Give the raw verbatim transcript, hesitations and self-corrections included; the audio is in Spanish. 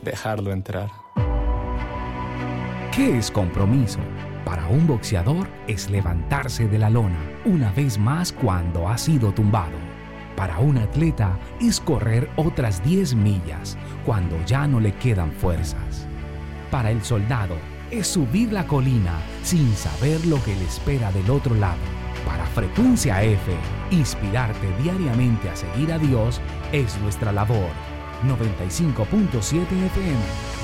dejarlo entrar. ¿Qué es compromiso? Para un boxeador es levantarse de la lona una vez más cuando ha sido tumbado. Para un atleta es correr otras diez millas cuando ya no le quedan fuerzas. Para el soldado es subir la colina sin saber lo que le espera del otro lado. Para Frecuencia F, inspirarte diariamente a seguir a Dios es nuestra labor. noventa y cinco punto siete F M